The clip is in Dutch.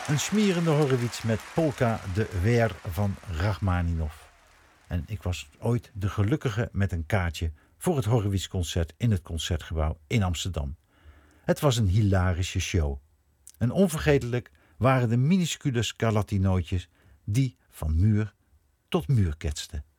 Een smerende Horowitz met Polka de Weer van Rachmaninov. En ik was ooit de gelukkige met een kaartje voor het Horowitz-concert in het Concertgebouw in Amsterdam. Het was een hilarische show. En onvergetelijk waren de minuscule scarlattinootjes die van muur tot muur ketsten.